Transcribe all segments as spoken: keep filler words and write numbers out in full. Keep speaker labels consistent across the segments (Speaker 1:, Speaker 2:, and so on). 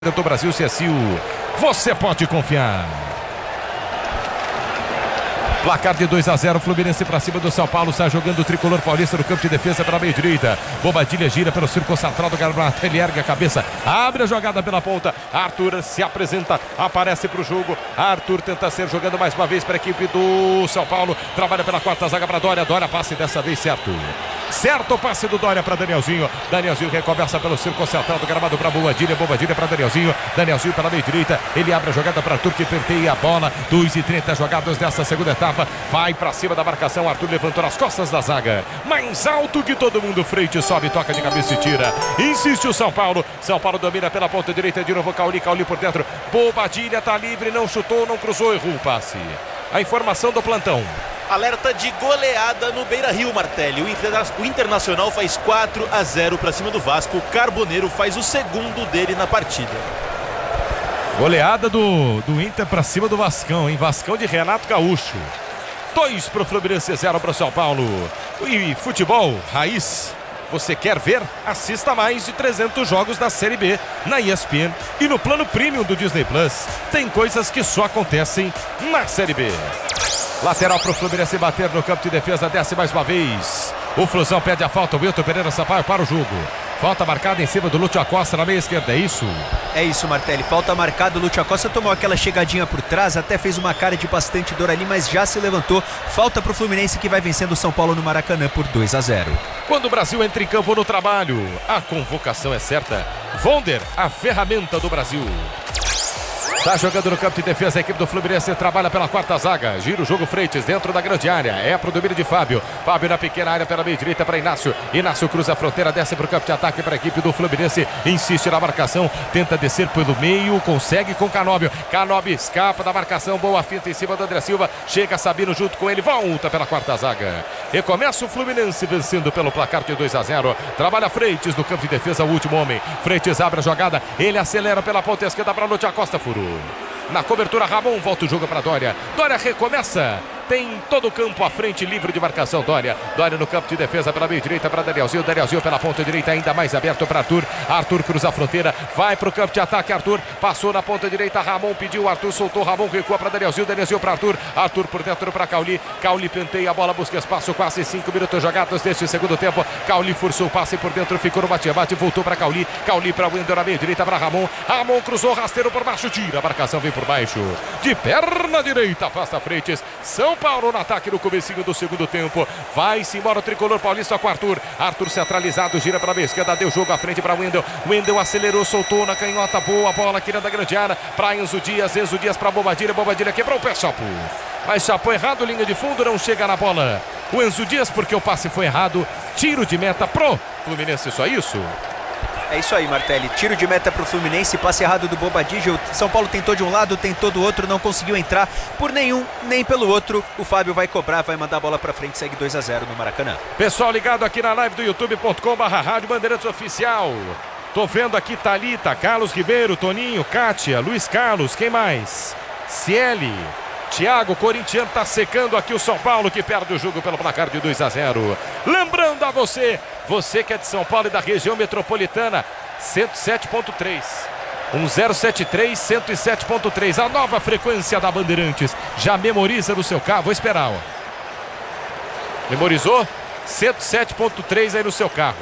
Speaker 1: do Brasil, C S U, você pode confiar. Placar de dois a zero, Fluminense para cima do São Paulo, está jogando o tricolor paulista no campo de defesa pela meia direita. Bobadilha gira pelo círculo central do Gramado, ele ergue a cabeça, abre a jogada pela ponta. Arthur se apresenta, aparece para o jogo. Arthur tenta ser jogando mais uma vez para a equipe do São Paulo, trabalha pela quarta zaga para Dória. Dória passe dessa vez certo. Certo o passe do Dória para Danielzinho. Danielzinho recomeça pelo círculo central do gramado para Bobadilha. Bobadilha para Danielzinho. Danielzinho pela meia direita. Ele abre a jogada para Arthur, que penteia a bola. dois e trinta jogados dessa segunda etapa. Vai para cima da marcação. Arthur levantou nas costas da zaga. Mais alto que todo mundo. Freite sobe, toca de cabeça e tira. Insiste o São Paulo. São Paulo domina pela ponta direita. De novo Cauli. Cauli por dentro. Bobadilha está livre. Não chutou, não cruzou. Errou o passe. A informação do plantão.
Speaker 2: Alerta de goleada no Beira-Rio, Martelli. O, Interna o Internacional faz quatro a zero para cima do Vasco. O Carboneiro faz o segundo dele na partida.
Speaker 1: Goleada do, do Inter para cima do Vascão, hein? Vascão de Renato Gaúcho. dois para o Fluminense, zero para o São Paulo. E futebol, raiz. Você quer ver? Assista mais de trezentos jogos da Série B na E S P N e no plano premium do Disney Plus. Tem coisas que só acontecem na Série B. Lateral para o Fluminense bater no campo de defesa, desce mais uma vez. O Flusão pede a falta, o Wilton Pereira Sampaio para o jogo. Falta marcada em cima do Lúcio Acosta na meia esquerda, é isso?
Speaker 3: É isso, Martelli. Falta marcada, o Lúcio Acosta tomou aquela chegadinha por trás, até fez uma cara de bastante dor ali, mas já se levantou. Falta para o Fluminense, que vai vencendo o São Paulo no Maracanã por dois a zero.
Speaker 1: Quando o Brasil entra em campo no trabalho, a convocação é certa. Vonder, a ferramenta do Brasil. Está jogando no campo de defesa, a equipe do Fluminense trabalha pela quarta zaga. Gira o jogo Freitas dentro da grande área. É pro domínio de Fábio. Fábio na pequena área pela meia direita para Inácio. Inácio cruza a fronteira, desce para o campo de ataque para a equipe do Fluminense. Insiste na marcação, tenta descer pelo meio, consegue com Canóbio. Canóbio escapa da marcação, boa finta em cima do André Silva. Chega Sabino junto com ele, volta pela quarta zaga. Recomeça o Fluminense vencendo pelo placar de dois a zero. Trabalha Freitas no campo de defesa, o último homem. Freitas abre a jogada, ele acelera pela ponta esquerda para Lúcio Acosta, furou. Na cobertura, Ramon volta o jogo para Dória. Dória recomeça. Tem todo o campo à frente, livre de marcação. Dória. Dória no campo de defesa pela meia direita para Danielzinho. Danielzinho pela ponta direita, ainda mais aberto para Arthur. Arthur cruza a fronteira, vai para o campo de ataque. Arthur passou na ponta direita. Ramon pediu, Arthur soltou. Ramon recua para Danielzinho. Danielzinho para Arthur. Arthur por dentro para Cauli. Cauli penteia a bola, busca espaço. Quase cinco minutos jogados deste segundo tempo. Cauli forçou o passe por dentro, ficou no bate-bate. Voltou para Cauli. Cauli para o Wender na meia direita para Ramon. Ramon cruzou, rasteiro por baixo, tira. A marcação vem por baixo. De perna direita, afasta Freitas. São Paulo no ataque no comecinho do segundo tempo. Vai-se embora o tricolor paulista com Arthur. Arthur centralizado, gira para a esquerda, deu jogo à frente para Wendel. Wendel acelerou, soltou na canhota, boa bola aqui da grande área para Enzo Dias. Enzo Dias para Bobadilha. Bobadilha quebrou o pé, Chapo. Mas Chapo errado, linha de fundo, não chega na bola. O Enzo Dias, porque o passe foi errado. Tiro de meta pro Fluminense, só isso?
Speaker 3: É isso aí, Martelli. Tiro de meta para o Fluminense, passe errado do Bobadilha. O São Paulo tentou de um lado, tentou do outro, não conseguiu entrar por nenhum, nem pelo outro. O Fábio vai cobrar, vai mandar a bola para frente, segue dois a zero no Maracanã.
Speaker 1: Pessoal ligado aqui na live do youtube ponto com barra rádio Bandeirantes Oficial. Tô vendo aqui Thalita, Carlos Ribeiro, Toninho, Kátia, Luiz Carlos, quem mais? Cieli, Thiago, corintiano, tá secando aqui o São Paulo, que perde o jogo pelo placar de dois a zero. Lembrando a você, você que é de São Paulo e da região metropolitana, cento e sete ponto três. um zero sete três, cento e sete ponto três. A nova frequência da Bandeirantes. Já memoriza no seu carro, vou esperar, ó. Memorizou? cento e sete ponto três aí no seu carro.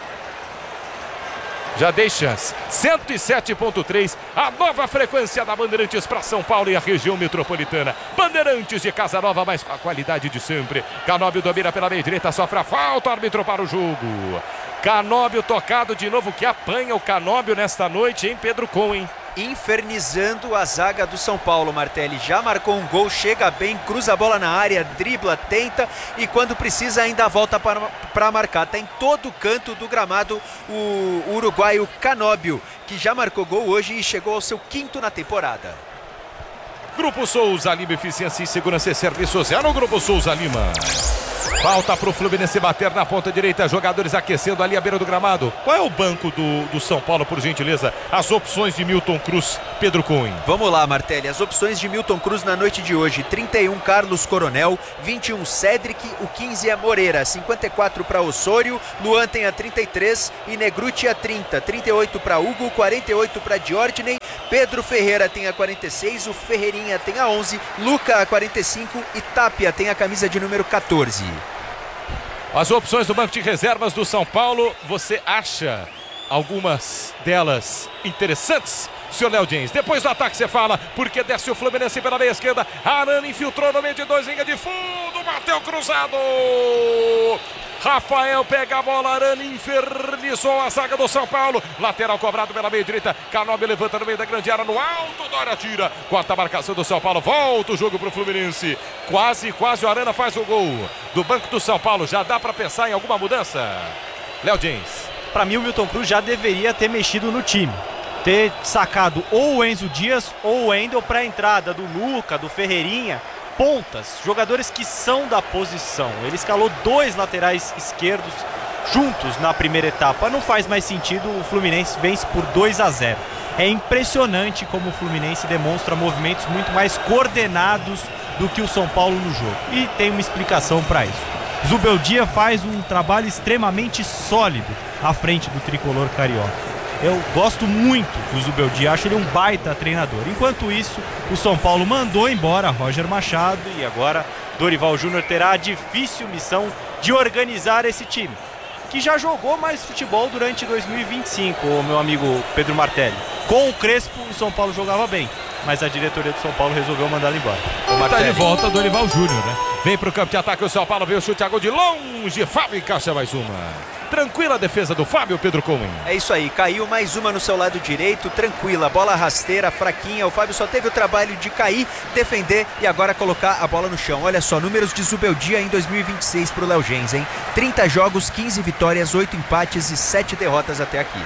Speaker 1: Já dei chance. cento e sete ponto três, a nova frequência da Bandeirantes para São Paulo e a região metropolitana. Bandeirantes de Casa Nova, mas com a qualidade de sempre. Canóbio domina pela meia direita, sofre a falta, árbitro para o jogo. Canóbio tocado de novo, que apanha o Canóbio nesta noite, hein, Pedro Com, hein?
Speaker 3: Infernizando a zaga do São Paulo, Martelli. Já marcou um gol, chega bem, cruza a bola na área, dribla, tenta e quando precisa ainda volta para, para marcar. Está em todo canto do gramado o, o uruguaio Canóbio, que já marcou gol hoje e chegou ao seu quinto na temporada.
Speaker 1: Grupo Souza Lima, eficiência e segurança e serviços. É no Grupo Souza Lima. Falta para o Fluminense bater na ponta direita, jogadores aquecendo ali à beira do gramado. Qual é o banco do, do São Paulo, por gentileza? As opções de Milton Cruz Pedro Cunha.
Speaker 3: Vamos lá, Martelli. As opções de Milton Cruz na noite de hoje: trinta e um Carlos Coronel, vinte e um Cedric, o quinze é Moreira, cinquenta e quatro para Osório, Luan tem a trinta e três e Negruti a trinta, trinta e oito para Hugo, quarenta e oito para Diordney, Pedro Ferreira tem a quarenta e seis, o Ferreirinha tem a onze, Luca a quarenta e cinco e Tapia tem a camisa de número quatorze.
Speaker 1: As opções do banco de reservas do São Paulo, você acha algumas delas interessantes, senhor Léo James? Depois do ataque você fala, porque desce o Fluminense pela meia esquerda, Arana infiltrou no meio de dois, linha de fundo, bateu cruzado, Rafael pega a bola, Arana infernizou a zaga do São Paulo, lateral cobrado pela meia direita, Canóbio levanta no meio da grande área, no alto, Dória tira, corta a marcação do São Paulo, volta o jogo pro Fluminense, quase, quase o Arana faz o gol do banco do São Paulo. Já dá para pensar em alguma mudança, Léo James?
Speaker 4: Para mim o Milton Cruz já deveria ter mexido no time, ter sacado ou o Enzo Dias ou o Wendel para a entrada do Luca, do Ferreirinha, pontas, jogadores que são da posição. Ele escalou dois laterais esquerdos juntos na primeira etapa. Não faz mais sentido, o Fluminense vence por dois a zero. É impressionante como o Fluminense demonstra movimentos muito mais coordenados do que o São Paulo no jogo. E tem uma explicação para isso. Zubeldia faz um trabalho extremamente sólido à frente do tricolor carioca. Eu gosto muito do Zubeldia, acho ele um baita treinador. Enquanto isso, o São Paulo mandou embora Roger Machado e agora Dorival Júnior terá a difícil missão de organizar esse time, que já jogou mais futebol durante dois mil e vinte e cinco, o meu amigo Pedro Martelli. Com o Crespo, o São Paulo jogava bem, mas a diretoria do São Paulo resolveu mandá-lo embora.
Speaker 1: Tá de volta o Dorival Júnior, né? Vem pro campo de ataque o São Paulo, veio o chute a gol de longe, Fábio encaixa mais uma. Tranquila a defesa do Fábio, Pedro Cunha.
Speaker 3: É isso aí, caiu mais uma no seu lado direito, tranquila, bola rasteira, fraquinha, o Fábio só teve o trabalho de cair, defender e agora colocar a bola no chão. Olha só, números de Zubeldia em dois mil e vinte e seis pro Léo Gens, hein? trinta jogos, quinze vitórias, oito empates e sete derrotas até aqui.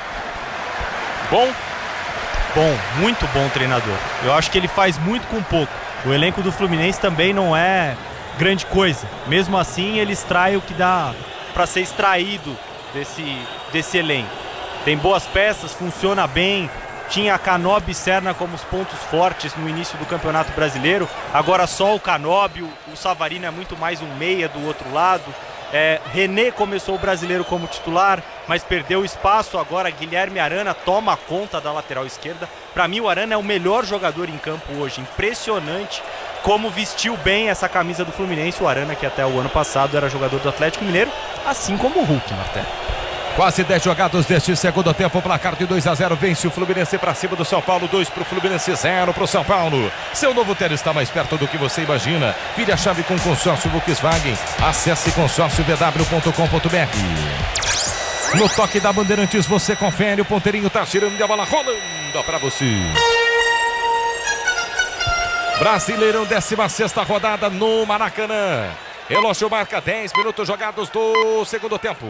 Speaker 4: Bom? Bom, muito bom treinador. Eu acho que ele faz muito com pouco. O elenco do Fluminense também não é grande coisa. Mesmo assim, ele extrai o que dá para ser extraído desse, desse elenco. Tem boas peças, funciona bem. Tinha Canóbio e Serna como os pontos fortes no início do Campeonato Brasileiro. Agora só o Canóbio, o Savarino é muito mais um meia do outro lado. É, René começou o Brasileiro como titular, mas perdeu espaço. Agora Guilherme Arana toma conta da lateral esquerda. Para mim o Arana é o melhor jogador em campo hoje. Impressionante como vestiu bem essa camisa do Fluminense. O Arana, que até o ano passado era jogador do Atlético Mineiro, assim como o Hulk, Martelli.
Speaker 1: Quase dez jogados deste segundo tempo, placar de dois a zero, vence o Fluminense para cima do São Paulo, dois para o Fluminense, zero para o São Paulo. Seu novo tênis está mais perto do que você imagina. Vire a chave com o consórcio Volkswagen. Acesse consórcio v w ponto com ponto b r. No toque da Bandeirantes você confere, o ponteirinho está girando e a bola rolando para você. Brasileirão, décima sexta rodada no Maracanã. Relógio marca dez minutos jogados do segundo tempo.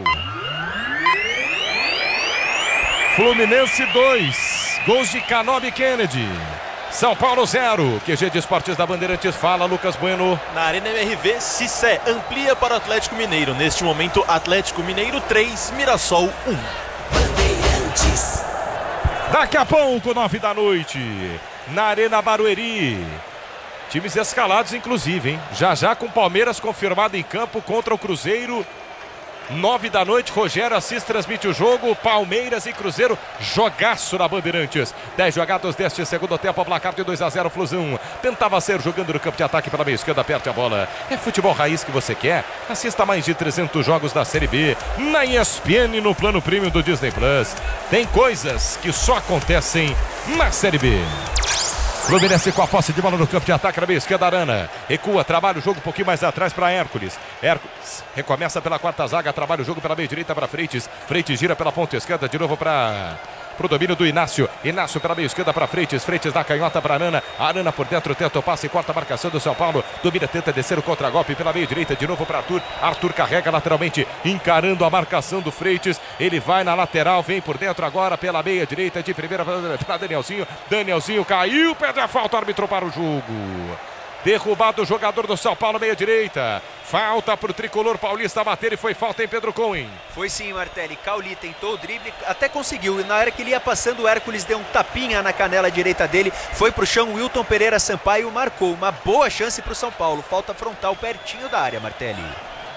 Speaker 1: Fluminense dois, gols de Canóbio e Kennedy. São Paulo zero. Q G de Esportes da Bandeirantes fala, Lucas Bueno.
Speaker 2: Na Arena M R V, Cissé amplia para o Atlético Mineiro. Neste momento, Atlético Mineiro três, Mirassol um.
Speaker 1: Bandeirantes. Daqui a pouco, nove da noite, na Arena Barueri. Times escalados, inclusive, hein? Já já com Palmeiras confirmado em campo contra o Cruzeiro. Nove da noite, Rogério Assis transmite o jogo, Palmeiras e Cruzeiro, jogaço na Bandeirantes. Dez jogados deste segundo tempo, placar de dois a zero, Flusão. Tentava ser jogando no campo de ataque pela meia esquerda, aperte a bola. É futebol raiz que você quer? Assista mais de trezentos jogos da Série B, na E S P N, no plano premium do Disney Plus. Tem coisas que só acontecem na Série B. Fluminense com a posse de bola no campo de ataque na meia esquerda, Arana. Recua, trabalha o jogo um pouquinho mais atrás para Hércules. Hércules recomeça pela quarta zaga, trabalha o jogo pela meia direita para Freitas. Freitas gira pela ponta esquerda de novo para pro domínio do Inácio. Inácio pela meia esquerda para Freitas. Freitas dá canhota para Arana. Arana por dentro, tenta o passe, corta a marcação do São Paulo. Domina, tenta descer o contra-golpe pela meia direita de novo para Arthur. Arthur carrega lateralmente, encarando a marcação do Freitas. Ele vai na lateral, vem por dentro agora pela meia direita de primeira para Danielzinho. Danielzinho caiu, perde a falta, árbitro para o jogo. Derrubado o jogador do São Paulo, meia direita. Falta para o tricolor paulista bater e foi falta em Pedro Cohen.
Speaker 3: Foi sim, Martelli. Cauli tentou o drible, até conseguiu. E na hora que ele ia passando, o Hércules deu um tapinha na canela direita dele. Foi pro chão, Wilton Pereira Sampaio marcou. Uma boa chance para o São Paulo. Falta frontal pertinho da área, Martelli.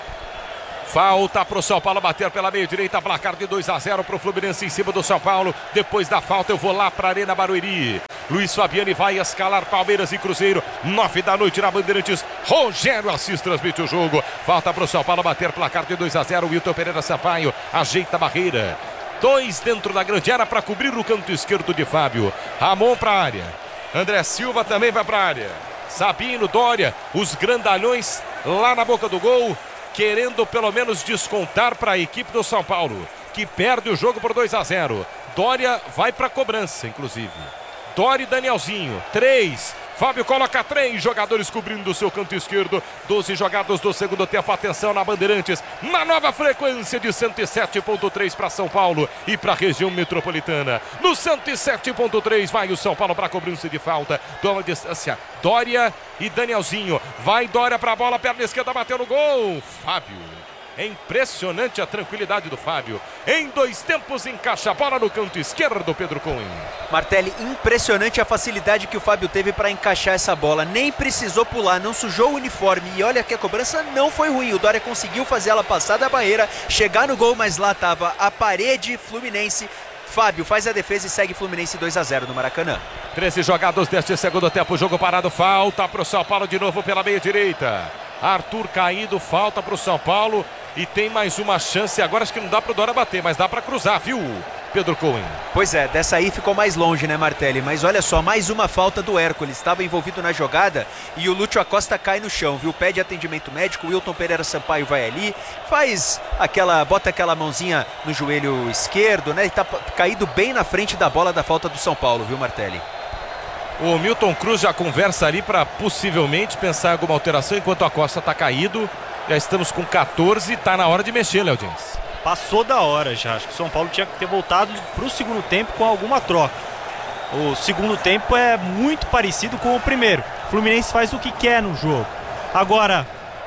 Speaker 1: Falta para o São Paulo bater pela meia direita, placar de dois a zero para o Fluminense em cima do São Paulo. Depois da falta eu vou lá para a Arena Barueri. Luiz Fabiani vai escalar Palmeiras e Cruzeiro, nove da noite na Bandeirantes. Rogério Assis transmite o jogo. Falta para o São Paulo bater, placar de dois a zero. Wilton Pereira Sampaio ajeita a barreira. Dois dentro da grande área para cobrir o canto esquerdo de Fábio. Ramon para a área. André Silva também vai para a área. Sabino, Dória, os grandalhões lá na boca do gol, querendo pelo menos descontar para a equipe do São Paulo, que perde o jogo por dois a zero. Dória vai para a cobrança, inclusive. Dória e Danielzinho, três. Fábio coloca três jogadores cobrindo o seu canto esquerdo. doze jogados do segundo tempo. Atenção na Bandeirantes, na nova frequência de cento e sete ponto três para São Paulo e para a região metropolitana. No cento e sete ponto três vai o São Paulo para a cobrança de falta. Toma distância, Dória e Danielzinho. Vai Dória para a bola, perna esquerda, bateu no gol. Fábio. É impressionante a tranquilidade do Fábio. Em dois tempos encaixa a bola no canto esquerdo, Pedro Cohen.
Speaker 3: Martelli, impressionante a facilidade que o Fábio teve para encaixar essa bola. Nem precisou pular, não sujou o uniforme. E olha que a cobrança não foi ruim. O Dória conseguiu fazer ela passar da barreira, chegar no gol, mas lá estava a parede Fluminense. Fábio faz a defesa e segue Fluminense dois a zero no Maracanã.
Speaker 1: treze jogados deste segundo tempo, jogo parado, falta para o São Paulo de novo pela meia direita. Arthur caído, falta para o São Paulo e tem mais uma chance. Agora acho que não dá para o Dória bater, mas dá para cruzar, viu, Pedro Cohen?
Speaker 3: Pois é, dessa aí ficou mais longe, né, Martelli? Mas olha só, mais uma falta do Hércules. Estava envolvido na jogada e o Lúcio Acosta cai no chão, viu? Pede atendimento médico, o Wilton Pereira Sampaio vai ali, faz aquela, bota aquela mãozinha no joelho esquerdo, né? E tá caído bem na frente da bola da falta do São Paulo, viu, Martelli?
Speaker 1: O Milton Cruz já conversa ali para possivelmente pensar em alguma alteração enquanto a Costa está caído. Já estamos com quatorze, está na hora de mexer, Léo Dins.
Speaker 4: Passou da hora já, acho que o São Paulo tinha que ter voltado para o segundo tempo com alguma troca. O segundo tempo é muito parecido com o primeiro. O Fluminense faz o que quer no jogo. Agora,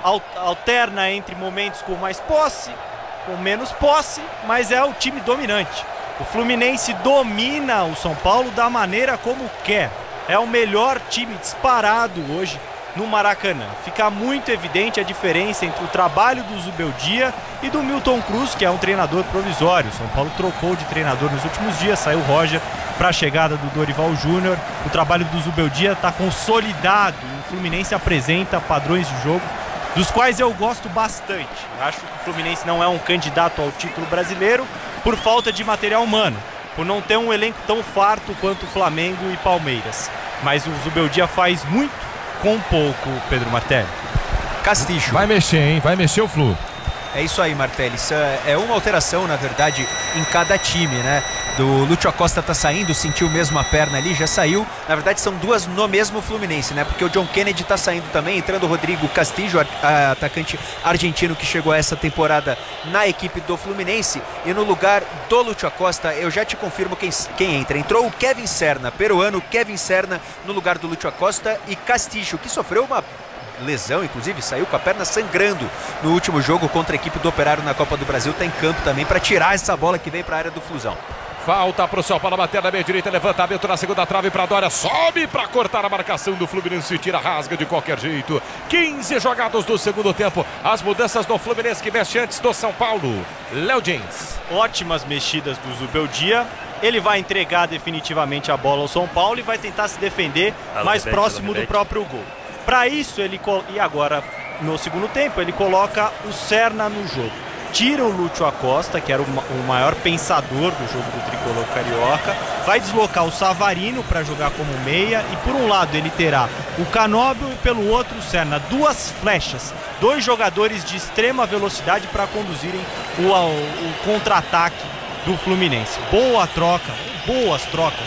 Speaker 4: alterna entre momentos com mais posse, com menos posse, mas é o time dominante. O Fluminense domina o São Paulo da maneira como quer. É o melhor time disparado hoje no Maracanã. Fica muito evidente a diferença entre o trabalho do Zubeldia e do Milton Cruz, que é um treinador provisório. O São Paulo trocou de treinador nos últimos dias, saiu o Roger para a chegada do Dorival Júnior. O trabalho do Zubeldia está consolidado. O Fluminense apresenta padrões de jogo dos quais eu gosto bastante. Acho que o Fluminense não é um candidato ao título brasileiro por falta de material humano, por não ter um elenco tão farto quanto Flamengo e Palmeiras. Mas o Zubeldia faz muito com pouco, Pedro Martelli.
Speaker 3: Castilho.
Speaker 1: Vai mexer, hein? Vai mexer o Flu.
Speaker 3: É isso aí, Martelli. Isso é uma alteração, na verdade, em cada time, né? Do Lúcio Acosta tá saindo, sentiu mesmo a perna ali, já saiu. Na verdade, são duas no mesmo Fluminense, né? Porque o John Kennedy tá saindo também, entrando o Rodrigo Castillo, atacante argentino que chegou a essa temporada na equipe do Fluminense. E no lugar do Lúcio Acosta, eu já te confirmo quem, quem entra. Entrou o Kevin Serna, peruano Kevin Serna, no lugar do Lúcio Acosta, e Castillo, que sofreu uma lesão, inclusive, saiu com a perna sangrando no último jogo contra a equipe do Operário na Copa do Brasil. Tá em campo também para tirar essa bola que vem para a área do Flusão.
Speaker 1: Falta para o São Paulo bater na meia direita, levantamento na segunda trave para Dória, sobe para cortar a marcação do Fluminense, tira, rasga de qualquer jeito. quinze jogados do segundo tempo, as mudanças do Fluminense que mexe antes do São Paulo. Léo Dins.
Speaker 4: Ótimas mexidas do Zubeldia. Ele vai entregar definitivamente a bola ao São Paulo e vai tentar se defender mais próximo do próprio gol. Para isso, ele e agora no segundo tempo, ele coloca o Serna no jogo. Tira o Lúcio Acosta, que era o maior pensador do jogo do tricolor carioca. Vai deslocar o Savarino para jogar como meia. E por um lado ele terá o Canóbio e pelo outro o Serna. Duas flechas, dois jogadores de extrema velocidade para conduzirem o, o, o contra-ataque do Fluminense. Boa troca, boas trocas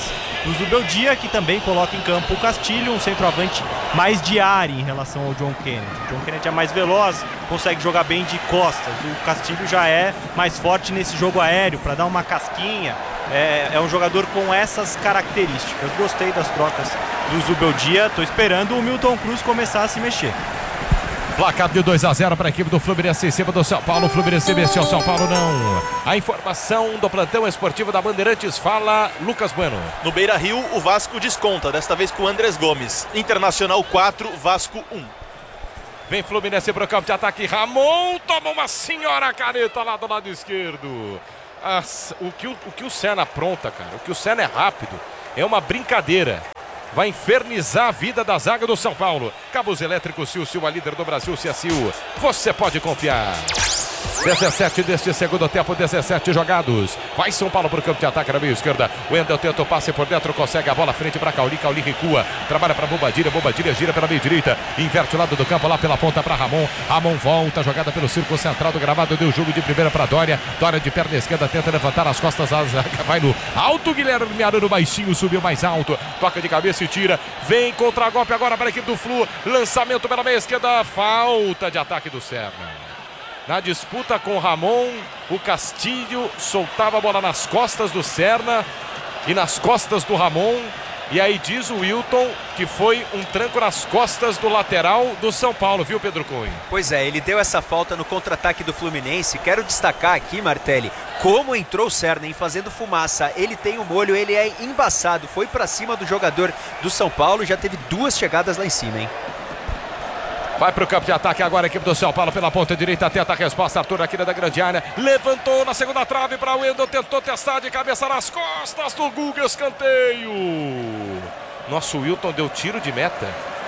Speaker 4: do Zubeldia, que também coloca em campo o Castilho, um centroavante mais de área em relação ao John Kennedy. O John Kennedy é mais veloz, consegue jogar bem de costas. O Castilho já é mais forte nesse jogo aéreo, para dar uma casquinha. É, é um jogador com essas características. Gostei das trocas do Zubeldia, estou esperando o Milton Cruz começar a se mexer.
Speaker 1: Placar de dois a zero para a equipe do Fluminense em cima do São Paulo. O Fluminense mexeu, São Paulo não. A informação do plantão esportivo da Bandeirantes, fala Lucas Bueno.
Speaker 2: No Beira-Rio, o Vasco desconta, desta vez com o Andrés Gomes. Internacional quatro, Vasco um.
Speaker 1: Vem Fluminense para o campo de ataque. Ramon toma uma senhora caneta lá do lado esquerdo. As, o, que o, o que o Senna apronta, cara, o que o Senna é rápido, é uma brincadeira. Vai infernizar a vida da zaga do São Paulo. Cabos Elétricos Sil, a líder do Brasil, Sil. Você pode confiar. dezessete deste segundo tempo, dezessete jogados. Vai São Paulo para o campo de ataque na meia esquerda. O Wendel tenta o passe por dentro, consegue a bola frente para Cauli. Cauli recua, trabalha para Bobadilha. Bobadilha gira pela meia direita, inverte o lado do campo lá pela ponta para Ramon. Ramon volta, jogada pelo círculo central do gramado. Deu jogo de primeira para Dória. Dória de perna esquerda tenta levantar as costas. A zaga vai no alto. Guilherme Arano baixinho, subiu mais alto. Toca de cabeça e tira. Vem contra-golpe agora para a equipe do Flu. Lançamento pela meia esquerda. Falta de ataque do Serna. Na disputa com o Ramon, o Castilho soltava a bola nas costas do Serna e nas costas do Ramon. E aí diz o Wilton que foi um tranco nas costas do lateral do São Paulo, viu, Pedro Cunha?
Speaker 3: Pois é, ele deu essa falta no contra-ataque do Fluminense. Quero destacar aqui, Martelli, como entrou o Serna, hein, fazendo fumaça. Ele tem o molho, ele é embaçado. Foi pra cima do jogador do São Paulo, já teve duas chegadas lá em cima, hein?
Speaker 1: Vai para o campo de ataque agora a equipe do São Paulo pela ponta direita, tenta a resposta, Arthur aqui da grande área, levantou na segunda trave para o Wendel, tentou testar de cabeça nas costas do Guga, escanteio. Nosso Wilton deu tiro de meta.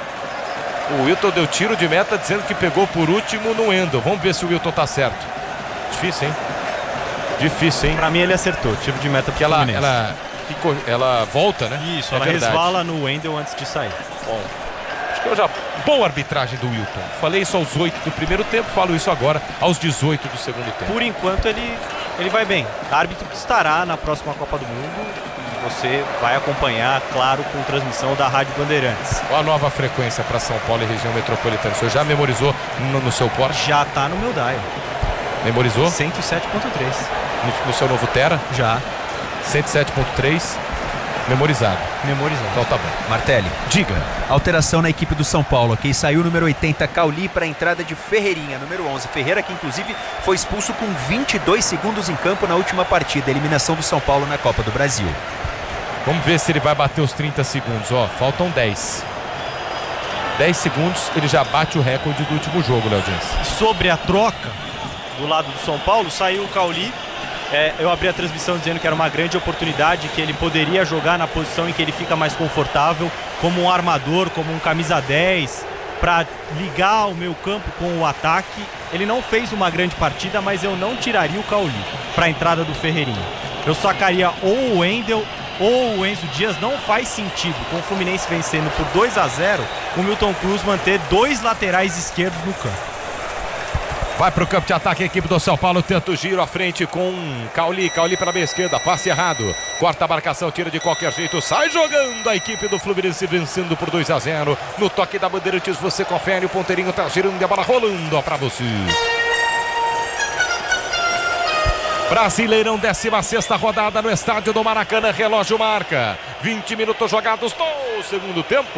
Speaker 1: O Wilton deu tiro de meta dizendo que pegou por último no Wendel. Vamos ver se o Wilton tá certo. Difícil, hein? Difícil, hein?
Speaker 4: Pra mim ele acertou, tiro de meta pro
Speaker 1: ela,
Speaker 4: Fluminense.
Speaker 1: ela, ela volta, né?
Speaker 4: Isso,
Speaker 1: é
Speaker 4: ela
Speaker 1: verdade.
Speaker 4: resvala no Wendel antes de sair.
Speaker 1: Bom, acho que eu já... Boa arbitragem do Wilton. Falei isso aos oito do primeiro tempo, falo isso agora aos dezoito do segundo tempo.
Speaker 4: Por enquanto ele, ele vai bem. Árbitro que estará na próxima Copa do Mundo e você vai acompanhar, claro, com transmissão da Rádio Bandeirantes.
Speaker 1: Qual a nova frequência para São Paulo e região metropolitana? O senhor já memorizou no, no seu Porsche?
Speaker 4: Já tá no meu dial.
Speaker 1: Memorizou?
Speaker 4: cento e sete ponto três.
Speaker 1: No, no seu novo Tera?
Speaker 4: Já.
Speaker 1: cento e sete ponto três. Memorizado.
Speaker 4: Memorizado.
Speaker 1: Então tá bom.
Speaker 3: Martelli,
Speaker 1: Diga.
Speaker 3: alteração na equipe do São Paulo. Quem saiu, número oitenta, Cauli, para a entrada de Ferreirinha, número onze. Ferreira, que inclusive foi expulso com vinte e dois segundos em campo na última partida. Eliminação do São Paulo na Copa do Brasil.
Speaker 1: Vamos ver se ele vai bater os trinta segundos. Ó, faltam dez. dez segundos, ele já bate o recorde do último jogo, Léo Dias.
Speaker 4: Sobre a troca do lado do São Paulo, saiu o Cauli. É, eu abri a transmissão dizendo que era uma grande oportunidade, que ele poderia jogar na posição em que ele fica mais confortável, como um armador, como um camisa dez, para ligar o meio campo com o ataque. Ele não fez uma grande partida, mas eu não tiraria o Cauli para a entrada do Ferreirinha. Eu sacaria ou o Wendel ou o Enzo Dias. Não faz sentido, com o Fluminense vencendo por dois a zero, o Milton Cruz manter dois laterais esquerdos no campo.
Speaker 1: Vai para o campo de ataque a equipe do São Paulo, tenta o giro à frente com Cauli, Cauli pela meia esquerda, passe errado, corta a marcação, tira de qualquer jeito, sai jogando a equipe do Fluminense vencendo por dois a zero. No toque da Bandeirantes você confere, o ponteirinho tá girando e a bola rolando para você. Brasileirão, décima sexta rodada no estádio do Maracanã, relógio marca vinte minutos jogados no segundo tempo.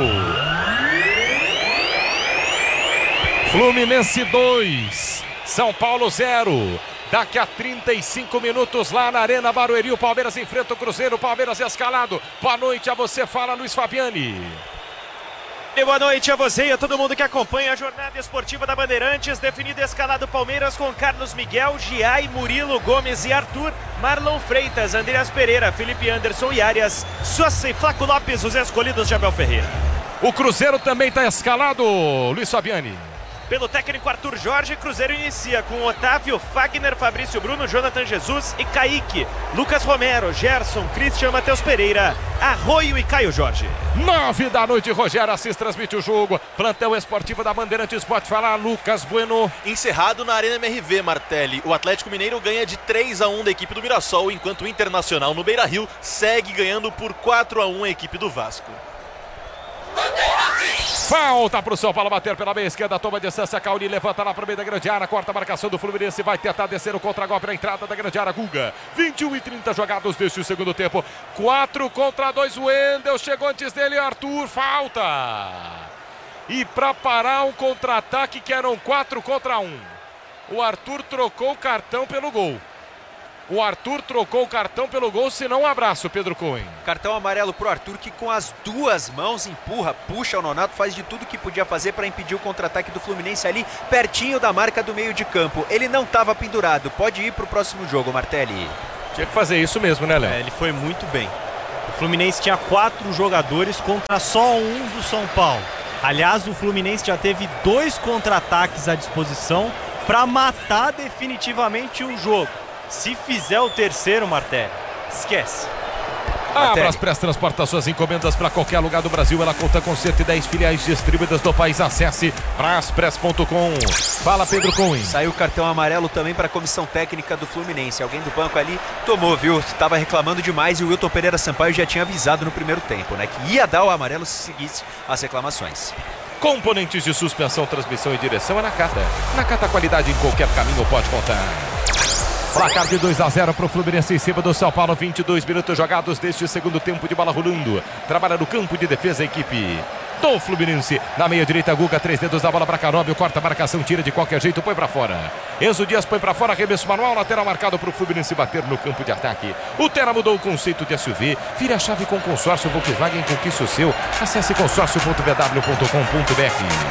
Speaker 1: Fluminense dois, São Paulo zero. Daqui a trinta e cinco minutos lá na Arena Barueri, o Palmeiras enfrenta o Cruzeiro, o Palmeiras escalado. Boa noite a você, fala Luiz Fabiani.
Speaker 5: E boa noite a você e a todo mundo que acompanha a jornada esportiva da Bandeirantes. Definido escalado Palmeiras com Carlos Miguel, Giai, Murilo, Gomes e Arthur, Marlon Freitas, Andreas Pereira, Felipe Anderson e Arias, Sousa e Flaco Lopes, os escolhidos de Abel Ferreira.
Speaker 1: O Cruzeiro também está escalado, Luiz Fabiani.
Speaker 5: pelo técnico Arthur Jorge. Cruzeiro inicia com Otávio, Fagner, Fabrício Bruno, Jonathan Jesus e Kaique, Lucas Romero, Gerson, Christian, Matheus Pereira, Arroio e Caio Jorge.
Speaker 1: Nove da noite, Rogério Assis transmite o jogo. Plantão esportivo da Bandeirantes, pode falar, Lucas Bueno.
Speaker 2: Encerrado na Arena M R V, Martelli. O Atlético Mineiro ganha de três a um da equipe do Mirassol, enquanto o Internacional no Beira-Rio segue ganhando por quatro a um a equipe do Vasco.
Speaker 1: Falta para o São Paulo bater pela meia esquerda, toma distância, Cauli levanta lá para o meio da grande área, corta a marcação do Fluminense, vai tentar descer o contra-golpe na entrada da grande área, Guga. vinte e um e trinta jogados deste segundo tempo, quatro contra dois, o Wendel chegou antes dele, Arthur, falta. E para parar um contra-ataque que eram quatro contra um, o Arthur trocou o cartão pelo gol. O Arthur trocou o cartão pelo gol, senão um abraço, Pedro Cohen.
Speaker 3: Cartão amarelo pro Arthur, que com as duas mãos empurra, puxa o Nonato, faz de tudo que podia fazer para impedir o contra-ataque do Fluminense ali, pertinho da marca do meio de campo. Ele não estava pendurado, pode ir pro próximo jogo, Martelli.
Speaker 1: Tinha que fazer isso mesmo, né, Léo?
Speaker 4: É, ele foi muito bem. O Fluminense tinha quatro jogadores contra só um do São Paulo. Aliás, o Fluminense já teve dois contra-ataques à disposição para matar definitivamente o jogo. Se fizer o terceiro, Martelli, esquece.
Speaker 1: A Braspress transporta suas encomendas para qualquer lugar do Brasil. Ela conta com cento e dez filiais distribuídas do país. Acesse braspress ponto com. Fala, Pedro Cohen.
Speaker 3: Saiu o cartão amarelo também para a comissão técnica do Fluminense. Alguém do banco ali tomou, viu? Estava reclamando demais e o Wilton Pereira Sampaio já tinha avisado no primeiro tempo, né? Que ia dar o amarelo se seguisse as reclamações.
Speaker 1: Componentes de suspensão, transmissão e direção é na Nakata. Nakata, qualidade em qualquer caminho, pode contar. Placar de dois a zero para o Fluminense em cima do São Paulo. vinte e dois minutos jogados deste segundo tempo de bola rolando. Trabalha no campo de defesa a equipe do Fluminense. Na meia direita, Guga, três dedos da bola para Canóbio. Corta a marcação, tira de qualquer jeito, põe para fora. Enzo Dias põe para fora, arremesso manual, lateral marcado para o Fluminense bater no campo de ataque. O Terra mudou o conceito de S U V. Vire a chave com consórcio Volkswagen, conquiste o seu. Acesse consórcio ponto b w ponto com ponto b r.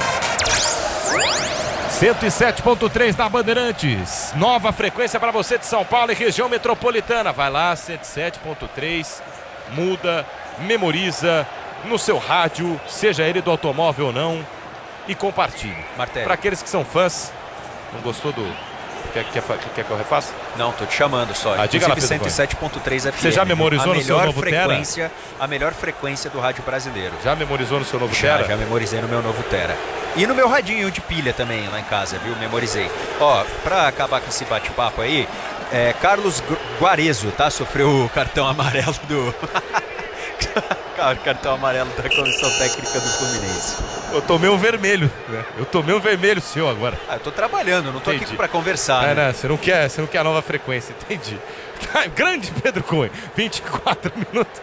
Speaker 1: cento e sete ponto três da Bandeirantes. Nova frequência para você de São Paulo e região metropolitana. Vai lá, cento e sete ponto três. Muda, memoriza no seu rádio, seja ele do automóvel ou não, e compartilhe. Para aqueles que são fãs, não gostou do... Quer, quer, quer que eu refaça?
Speaker 3: Não, tô te chamando só.
Speaker 1: Ah, diga lá,
Speaker 3: cento e sete ponto três F M.
Speaker 1: Você já memorizou no seu novo
Speaker 3: frequência, A melhor frequência do rádio brasileiro.
Speaker 1: Já memorizou no seu novo
Speaker 3: já,
Speaker 1: Tera?
Speaker 3: Já memorizei no meu novo Tera. E no meu radinho de pilha também, lá em casa, viu? Memorizei. Ó, pra acabar com esse bate-papo aí, é, Carlos Guarezo, tá? Sofreu o cartão amarelo do... cartão amarelo da comissão técnica do Fluminense.
Speaker 1: Eu tomei um vermelho, né? Eu tomei um vermelho seu agora.
Speaker 3: Ah, eu tô trabalhando, não tô
Speaker 1: Entendi.
Speaker 3: aqui pra conversar,
Speaker 1: é,
Speaker 3: né?
Speaker 1: né? Você não quer, você não quer a nova frequência, entendi. Grande Pedro Cohen, vinte e quatro minutos.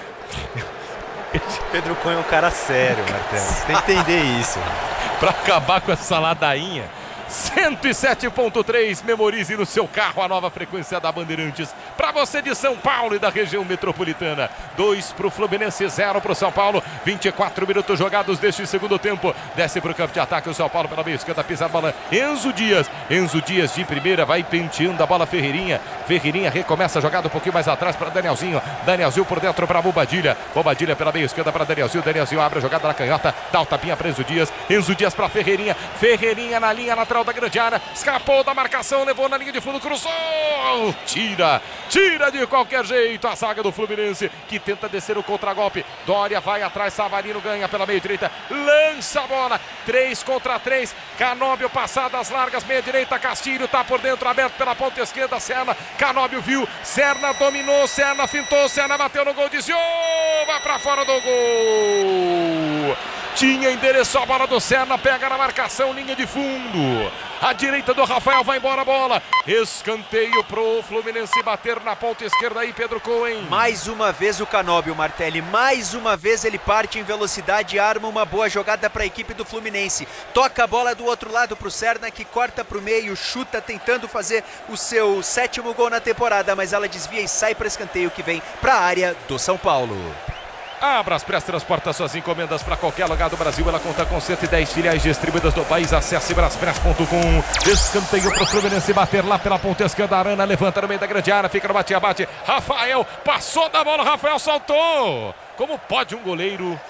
Speaker 4: Pedro Cohen é um cara sério, Martelo. Você tem que entender isso.
Speaker 1: Pra acabar com essa ladainha, cento e sete ponto três, memorize no seu carro a nova frequência da Bandeirantes. Para você de São Paulo e da região metropolitana. dois para o Fluminense, zero para o São Paulo. vinte e quatro minutos jogados deste segundo tempo. Desce para o campo de ataque o São Paulo pela meia esquerda, pisa a bola. Enzo Dias. Enzo Dias de primeira, vai penteando a bola Ferreirinha. Ferreirinha recomeça a jogada um pouquinho mais atrás para Danielzinho. Danielzinho por dentro para Bobadilha. Bobadilha pela meia esquerda para Danielzinho. Danielzinho abre a jogada na canhota. Dá o tapinha para Enzo Dias. Enzo Dias para Ferreirinha. Ferreirinha na linha lateral da grande área. Escapou da marcação, levou na linha de fundo, cruzou. Tira, tira de qualquer jeito a zaga do Fluminense, que tenta descer o contragolpe. Dória vai atrás, Savarino ganha pela meia direita, lança a bola. três contra três. Canóbio passadas largas, meia direita. Castilho tá por dentro, aberto pela ponta esquerda. Serna, Canóbio viu. Serna dominou, Serna fintou, Serna bateu no gol, desviou. Vai pra fora do gol. Tinha endereço a bola do Serna, pega na marcação, linha de fundo. A direita do Rafael, vai embora a bola. Escanteio pro Fluminense bater na ponta esquerda aí, Pedro Cohen.
Speaker 3: Mais uma vez o Canóbio, Martelli. Mais uma vez ele parte em velocidade e arma uma boa jogada para a equipe do Fluminense. Toca a bola do outro lado pro Serna, que corta pro meio, chuta tentando fazer o seu sétimo gol na temporada, mas ela desvia e sai para escanteio que vem para a área do São Paulo.
Speaker 1: A Braspress transporta suas encomendas para qualquer lugar do Brasil. Ela conta com cento e dez filiais distribuídas do país. Acesse braspress ponto com. Escanteio para o Fluminense bater lá pela ponta esquerda. Arana levanta no meio da grande área. Fica no bate-abate. Rafael passou da bola. Rafael saltou. Como pode um goleiro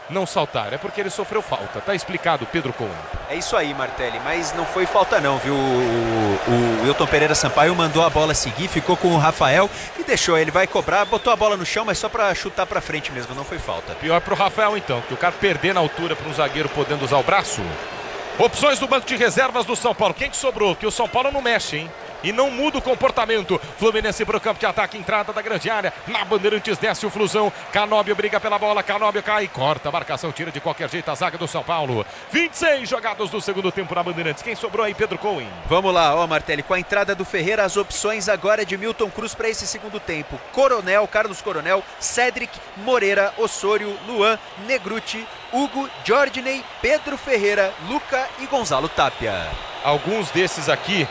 Speaker 1: não saltar? É porque ele sofreu falta. Tá explicado, Pedro Cohen.
Speaker 3: É isso aí, Martelli, mas não foi falta não, viu? O, o Wilton Pereira Sampaio mandou a bola seguir, ficou com o Rafael e deixou. Ele vai cobrar, botou a bola no chão, mas só para chutar para frente mesmo, não foi falta.
Speaker 1: Pior pro Rafael então, que o cara perder na altura para um zagueiro podendo usar o braço. Opções do banco de reservas do São Paulo. Quem que sobrou? Que o São Paulo não mexe, hein? E não muda o comportamento. Fluminense para o campo de ataque, entrada da grande área. Na Bandeirantes desce o Flusão. Canóbio briga pela bola. Canóbio cai, corta a marcação, tira de qualquer jeito a zaga do São Paulo. vinte e seis jogados do segundo tempo na Bandeirantes. Quem sobrou aí, Pedro Cohen?
Speaker 3: Vamos lá, ó, Martelli, com a entrada do Ferreira, as opções agora de Milton Cruz para esse segundo tempo. Coronel, Carlos Coronel, Cédric, Moreira, Osório, Luan, Negruti, Hugo, Jordinei, Pedro Ferreira, Luca e Gonzalo Tapia.
Speaker 1: Alguns desses aqui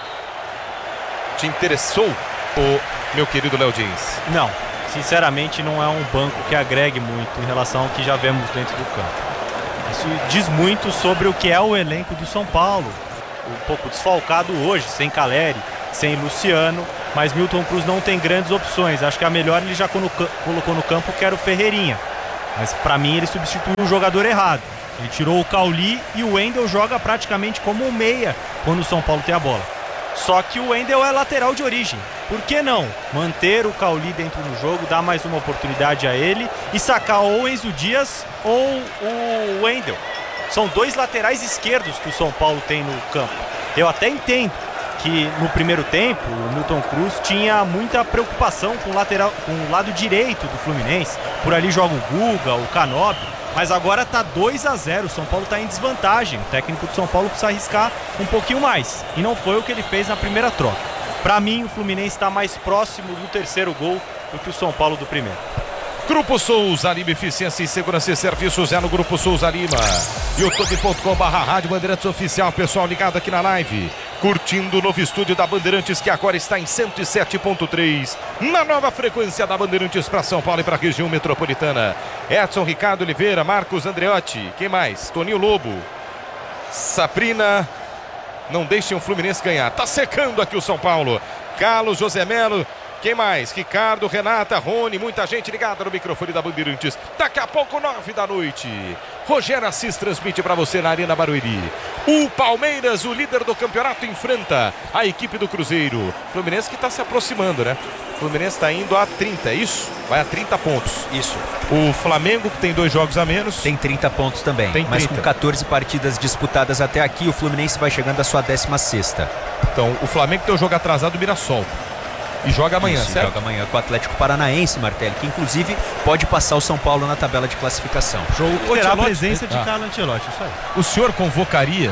Speaker 1: te interessou, o meu querido Léo Dias?
Speaker 4: Não, sinceramente não é um banco que agregue muito em relação ao que já vemos dentro do campo. Isso diz muito sobre o que é o elenco do São Paulo. Um pouco desfalcado hoje, sem Caleri, sem Luciano, mas Milton Cruz não tem grandes opções. Acho que a melhor ele já colocou no campo, que era o Ferreirinha. Mas para mim ele substituiu um jogador errado. Ele tirou o Cauli e o Wendel joga praticamente como um meia quando o São Paulo tem a bola. Só que o Wendel é lateral de origem. Por que não manter o Cauli dentro do jogo, dar mais uma oportunidade a ele e sacar ou o Enzo Dias ou o Wendel? São dois laterais esquerdos que o São Paulo tem no campo. Eu até entendo que no primeiro tempo o Milton Cruz tinha muita preocupação com o, lateral, com o lado direito do Fluminense. Por ali joga o Guga, o Canóbio. Mas agora está dois a zero, o São Paulo está em desvantagem. O técnico do São Paulo precisa arriscar um pouquinho mais. E não foi o que ele fez na primeira troca. Para mim, o Fluminense está mais próximo do terceiro gol do que o São Paulo do primeiro.
Speaker 1: Grupo Souza Lima, eficiência em segurança e serviços é no Grupo Souza Lima. youtube ponto com barra Rádio Bandeirantes Oficial. Pessoal ligado aqui na live, curtindo o novo estúdio da Bandeirantes, que agora está em cento e sete ponto três, na nova frequência da Bandeirantes para São Paulo e para a região metropolitana. Edson Ricardo Oliveira, Marcos Andreotti, quem mais? Toninho Lobo, Sabrina. Não deixem o Fluminense ganhar. Tá secando aqui o São Paulo. Carlos José Melo. Quem mais? Ricardo, Renata, Rony, muita gente ligada no microfone da Bandeirantes. Daqui a pouco, nove da noite. Rogério Assis transmite para você na Arena Barueri. O Palmeiras, o líder do campeonato, enfrenta a equipe do Cruzeiro. Fluminense que está se aproximando, né? O Fluminense está indo a trinta, é isso? Vai a trinta pontos.
Speaker 3: Isso.
Speaker 1: O Flamengo, que tem dois jogos a menos,
Speaker 3: tem trinta pontos também.
Speaker 1: Tem
Speaker 3: mas
Speaker 1: trinta.
Speaker 3: Com quatorze partidas disputadas até aqui, o Fluminense vai chegando à sua décima sexta.
Speaker 1: Então, o Flamengo tem o jogo atrasado do Mirassol. E joga amanhã,
Speaker 3: Isso,
Speaker 1: certo?
Speaker 3: Joga amanhã com o Atlético Paranaense, Martelli, que inclusive pode passar o São Paulo na tabela de classificação.
Speaker 4: Jogo que terá a
Speaker 1: Ancelotti,
Speaker 4: presença de
Speaker 1: ah.
Speaker 4: Carlo Ancelotti, isso aí.
Speaker 1: O senhor convocaria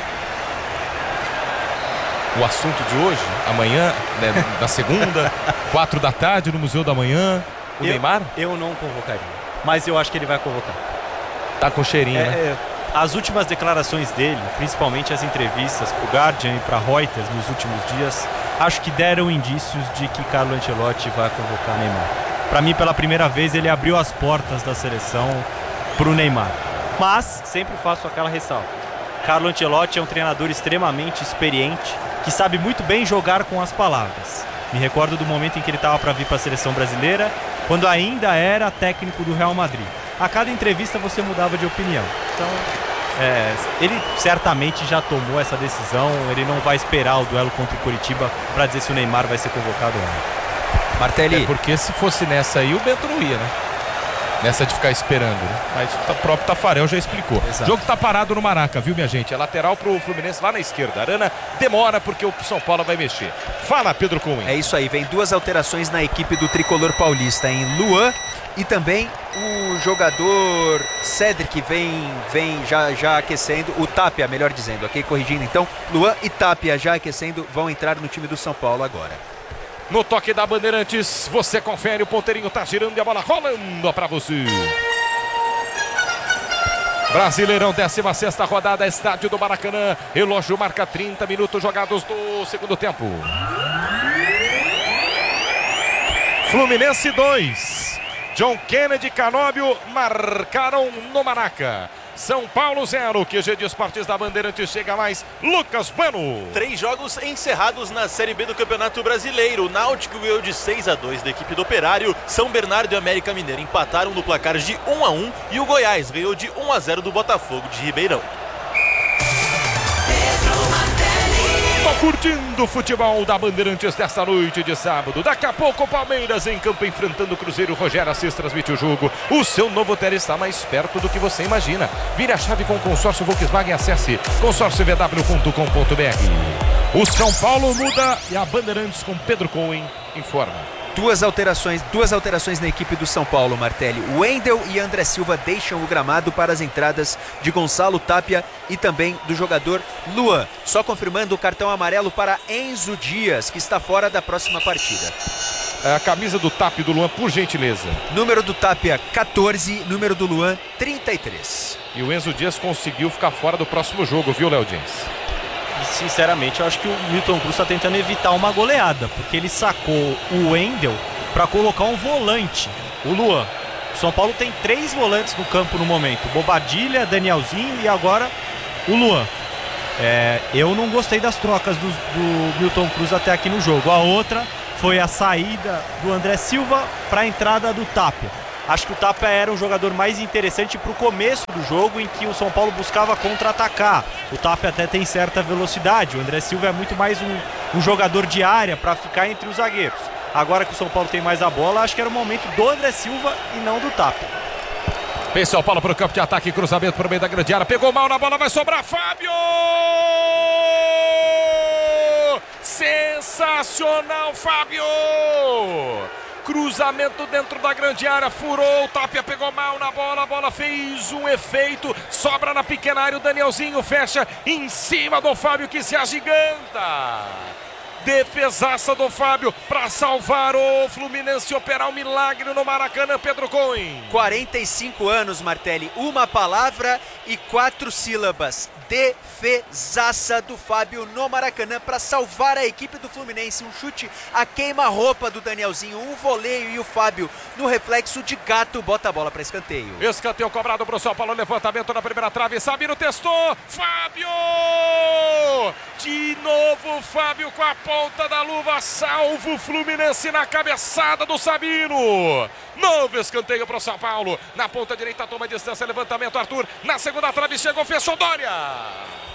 Speaker 1: o assunto de hoje, amanhã, né, na segunda, quatro da tarde, no Museu da Manhã, o
Speaker 4: eu,
Speaker 1: Neymar?
Speaker 4: Eu não convocaria, mas eu acho que ele vai convocar.
Speaker 1: Tá com cheirinho,
Speaker 4: É,
Speaker 1: né?
Speaker 4: é, as últimas declarações dele, principalmente as entrevistas para o Guardian e para Reuters nos últimos dias, acho que deram indícios de que Carlo Ancelotti vai convocar Neymar. Para mim, pela primeira vez, ele abriu as portas da seleção para o Neymar. Mas sempre faço aquela ressalva. Carlo Ancelotti é um treinador extremamente experiente, que sabe muito bem jogar com as palavras. Me recordo do momento em que ele estava para vir para a seleção brasileira, quando ainda era técnico do Real Madrid. A cada entrevista você mudava de opinião. Então, é, ele certamente já tomou essa decisão. Ele não vai esperar o duelo contra o Coritiba para dizer se o Neymar vai ser convocado ou não.
Speaker 3: Martelli.
Speaker 1: É porque se fosse nessa aí, o Bento não ia, né? Nessa de ficar esperando, né? Mas o próprio Tafarel já explicou.
Speaker 3: Exato.
Speaker 1: O jogo tá parado no Maraca, viu, minha gente? É lateral pro Fluminense lá na esquerda. Arana demora porque o São Paulo vai mexer. Fala, Pedro Cunha.
Speaker 3: É isso aí, vem duas alterações na equipe do Tricolor Paulista, em Luan e também o jogador Cédric vem, vem já, já aquecendo, o Tapia, melhor dizendo, ok? Corrigindo então, Luan e Tapia já aquecendo, vão entrar no time do São Paulo agora.
Speaker 1: No toque da Bandeirantes, você confere, o ponteirinho tá girando e a bola rolando pra você. Brasileirão, décima sexta rodada, estádio do Maracanã. Relógio marca trinta minutos jogados do segundo tempo. Fluminense dois, John Kennedy e Canóbio marcaram no Maraca. São Paulo zero, Q G de Esportes da Bandeirantes chega mais, Lucas Bueno.
Speaker 2: Três jogos encerrados na Série B do Campeonato Brasileiro. O Náutico ganhou de seis a dois da equipe do Operário. São Bernardo e América Mineiro empataram no placar de um a um. E o Goiás ganhou de um a zero do Botafogo de Ribeirão.
Speaker 1: Tô curtindo o futebol da Bandeirantes desta noite de sábado. Daqui a pouco o Palmeiras em campo enfrentando o Cruzeiro. Rogério Assis transmite o jogo. O seu novo hotel está mais perto do que você imagina. Vire a chave com o consórcio Volkswagen. Acesse consórcio v w ponto com ponto b r. O São Paulo muda e a Bandeirantes com Pedro Cohen informa.
Speaker 3: Duas alterações, duas alterações na equipe do São Paulo, Martelli. Wendel e André Silva deixam o gramado para as entradas de Gonçalo Tapia e também do jogador Luan. Só confirmando o cartão amarelo para Enzo Dias, que está fora da próxima partida.
Speaker 1: A camisa do Tapia e do Luan, por gentileza.
Speaker 3: Número do Tapia, quatorze. Número do Luan, trinta e três.
Speaker 1: E o Enzo Dias conseguiu ficar fora do próximo jogo, viu, Léo Dins?
Speaker 4: E sinceramente eu acho que o Milton Cruz está tentando evitar uma goleada, porque ele sacou o Wendel para colocar um volante, o Luan. O São Paulo tem três volantes no campo no momento, Bobadilha, Danielzinho e agora o Luan. É, eu não gostei das trocas do, do Milton Cruz até aqui no jogo. A outra foi a saída do André Silva para a entrada do Tapia. Acho que o Tapia era um jogador mais interessante para o começo do jogo, em que o São Paulo buscava contra-atacar. O Tapia até tem certa velocidade, o André Silva é muito mais um, um jogador de área para ficar entre os zagueiros. Agora que o São Paulo tem mais a bola, acho que era o momento do André Silva e não do Tapia.
Speaker 1: Vem São Paulo para o campo de ataque, cruzamento para o meio da grande área, pegou mal na bola, vai sobrar Fábio! Sensacional, Fábio! Cruzamento dentro da grande área, furou, o Tapia pegou mal na bola, a bola fez um efeito, sobra na pequena área, o Danielzinho fecha em cima do Fábio que se agiganta. Defesaça do Fábio para salvar o Fluminense, operar um milagre no Maracanã, Pedro Cohen.
Speaker 3: quarenta e cinco anos, Martelli, uma palavra e quatro sílabas. Defesaça do Fábio no Maracanã para salvar a equipe do Fluminense. Um chute a queima-roupa do Danielzinho, um voleio e o Fábio no reflexo de gato bota a bola para escanteio.
Speaker 1: Escanteio cobrado para o São Paulo, levantamento na primeira trave, Sabino testou, Fábio! De novo Fábio com a ponta da luva, salva o Fluminense na cabeçada do Sabino. Novo escanteio para o São Paulo, na ponta direita toma distância, levantamento Arthur, na segunda trave chegou, fechou Dória.